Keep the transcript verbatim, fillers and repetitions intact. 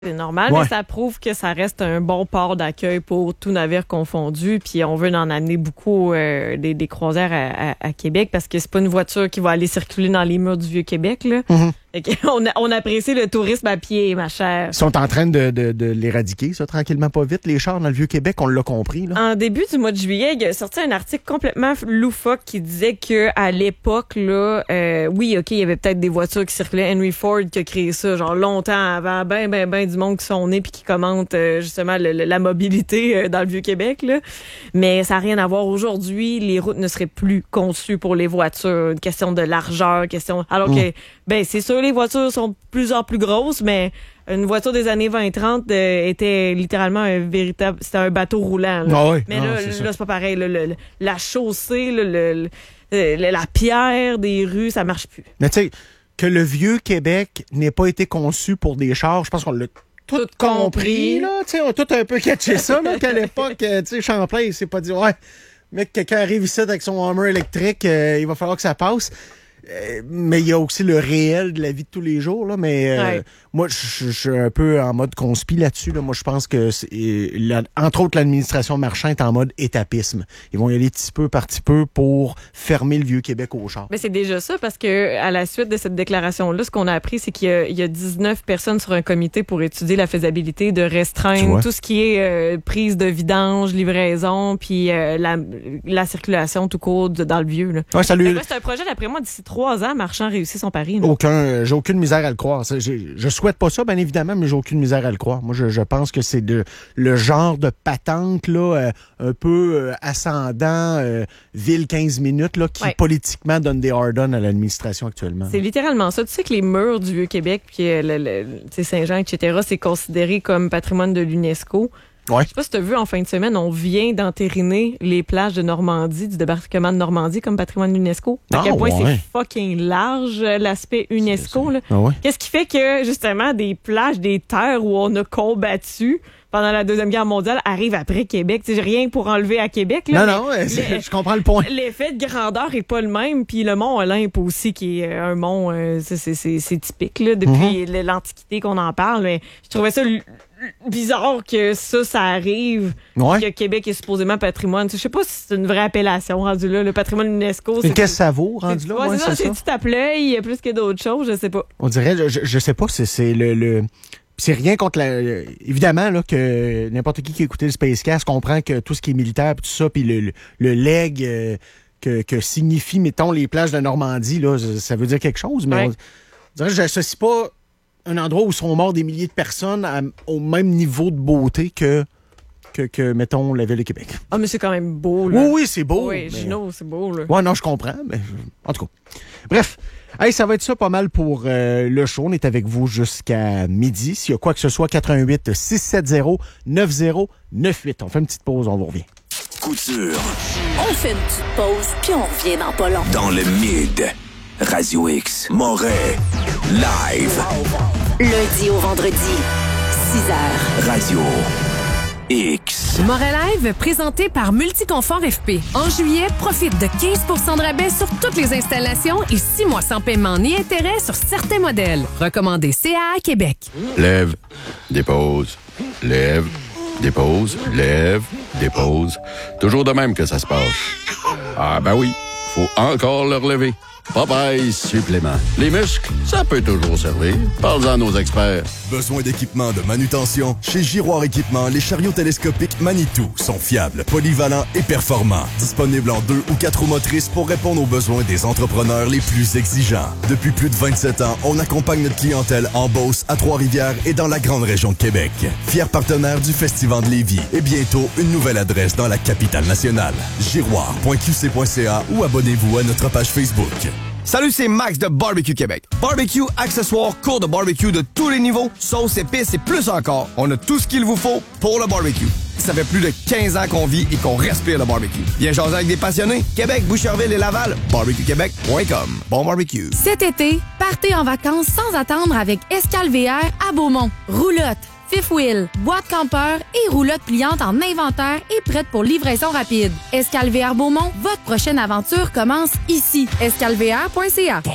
C'est normal, ouais. mais ça prouve que ça reste un bon port d'accueil pour tout navire confondu. Puis on veut en amener beaucoup euh, des, des croisières à, à, à Québec parce que c'est pas une voiture qui va aller circuler dans les murs du Vieux-Québec. Là. Mm-hmm. On, on apprécie le tourisme à pied, ma chère. Ils sont en train de, de, de l'éradiquer, ça, tranquillement, pas vite. Les chars dans le Vieux-Québec, on l'a compris. Là. En début du mois de juillet, il a sorti un article complètement loufoque qui disait que à l'époque, là, euh, oui, OK, il y avait peut-être des voitures qui circulaient. Henry Ford qui a créé ça, genre longtemps avant, ben, ben, ben du monde qui sont nés puis qui commentent euh, justement le, le, la mobilité euh, dans le Vieux-Québec. Là. Mais ça n'a rien à voir. Aujourd'hui, les routes ne seraient plus conçues pour les voitures. Une question de largeur, question... Alors mmh. que, ben, c'est sûr, les voitures sont de plus en plus grosses, mais une voiture des années vingt trente euh, était littéralement un véritable... C'était un bateau roulant. Là. Ah oui. Mais ah, là, c'est, là c'est pas pareil. Là, le, le, la chaussée, là, le, le, la pierre des rues, ça marche plus. Mais tu sais, que le Vieux-Québec n'ait pas été conçu pour des chars, je pense qu'on l'a tout, tout compris. compris là. On a tout un peu catché ça, là, qu'à l'époque, tu sais, Champlain, il s'est pas dit, ouais, mec, quelqu'un arrive ici avec son Hummer électrique, euh, il va falloir que ça passe. Euh, mais il y a aussi le réel de la vie de tous les jours. Là, mais euh, ouais. moi, je suis un peu en mode conspi là-dessus. Là. Moi, je pense que, c'est, la, entre autres, l'administration Marchand est en mode étapisme. Ils vont y aller petit peu par petit peu pour fermer le Vieux-Québec au char. Mais c'est déjà ça, parce que à la suite de cette déclaration-là, ce qu'on a appris, c'est qu'il y a, il y a dix-neuf personnes sur un comité pour étudier la faisabilité de restreindre tout ce qui est euh, prise de vidange, livraison, puis euh, la, la circulation tout court de, dans le Vieux. Là. Ouais, salut. C'est un projet, d'après moi, d'ici trois ans, Marchand réussit son pari. Là. Aucun, j'ai aucune misère à le croire. J'ai, je souhaite pas ça, bien évidemment, mais j'ai aucune misère à le croire. Moi, je, je pense que c'est de, le genre de patente là, euh, un peu euh, ascendant, euh, ville quinze minutes, là, qui ouais. politiquement donne des hard-on à l'administration actuellement. C'est littéralement ça. Tu sais que les murs du Vieux-Québec, puis euh, le, le, Saint-Jean, et cetera, c'est considéré comme patrimoine de l'UNESCO. Ouais. Je sais pas si tu as vu, en fin de semaine, on vient d'entériner les plages de Normandie, du débarquement de Normandie comme patrimoine UNESCO. À ah, quel point ouais. c'est fucking large, l'aspect UNESCO. Là. Ah, ouais. Qu'est-ce qui fait que, justement, des plages, des terres où on a combattu pendant la Deuxième Guerre mondiale arrivent après Québec? C'est rien pour enlever à Québec. Là, non, non, je comprends le point. L'effet de grandeur est pas le même. Puis le mont Olympe aussi, qui est un mont, euh, c'est, c'est, c'est, c'est typique là, depuis mm-hmm. l'Antiquité qu'on en parle. Mais je trouvais ça... bizarre que ça, ça arrive, ouais. que Québec est supposément patrimoine. Je sais pas si c'est une vraie appellation rendu là, le patrimoine UNESCO. C'est qu'est-ce que ça vaut rendu là? Ouais, ouais, c'est ça, c'est-tu tape-l'œil plus que d'autres choses, je sais pas. On dirait, je, je sais pas, c'est, c'est le... le... C'est rien contre la... Évidemment, là, que n'importe qui qui a écouté le Spacecast comprend que tout ce qui est militaire, tout ça, puis le, le, le leg euh, que, que signifie, mettons, les plages de Normandie, là, ça veut dire quelque chose, mais ouais. on, on dirait que j'associe pas un endroit où sont morts des milliers de personnes à, au même niveau de beauté que, que, que, mettons, la Ville de Québec. Ah, mais c'est quand même beau, là. Oui, oui, c'est beau. Oui, mais... Gino, c'est beau, là. Ouais, non, je comprends, mais en tout cas. Bref, hey, ça va être ça pas mal pour euh, le show. On est avec vous jusqu'à midi. S'il y a quoi que ce soit, quatre un huit, six sept zéro, neuf zéro neuf huit. On fait une petite pause, on vous revient. Couture. On fait une petite pause, puis on revient dans pas long. Dans le mid. Radio X, Moret, live. Lundi au vendredi, six heures. Radio X. Moret Live, présenté par Multiconfort F P. En juillet, profite de quinze pour cent de rabais sur toutes les installations et six mois sans paiement ni intérêt sur certains modèles. Recommandé C A A Québec. Lève, dépose, lève, dépose, lève, dépose. Toujours de même que ça se passe. Ah ben oui, faut encore le relever. Popeye supplément. Les muscles, ça peut toujours servir. Parle-en à nos experts. Besoin d'équipement de manutention? Chez Giroir Équipement, les chariots télescopiques Manitou sont fiables, polyvalents et performants. Disponibles en deux ou quatre roues motrices pour répondre aux besoins des entrepreneurs les plus exigeants. Depuis plus de vingt-sept ans, on accompagne notre clientèle en Beauce, à Trois-Rivières et dans la grande région de Québec. Fier partenaire du Festival de Lévis et bientôt une nouvelle adresse dans la capitale nationale. giroir point q c point c a ou abonnez-vous à notre page Facebook. Salut, c'est Max de Barbecue Québec. Barbecue, accessoires, cours de barbecue de tous les niveaux, sauces, épices et plus encore. On a tout ce qu'il vous faut pour le barbecue. Ça fait plus de quinze ans qu'on vit et qu'on respire le barbecue. Viens jaser avec des passionnés. Québec, Boucherville et Laval. barbecue québec point com. Bon barbecue. Cet été, partez en vacances sans attendre avec Escale V R à Beaumont. Roulotte, fifth wheel, boîte campeur et roulotte pliante en inventaire et prête pour livraison rapide. Escale V R Beaumont, votre prochaine aventure commence ici. escale v r point c a.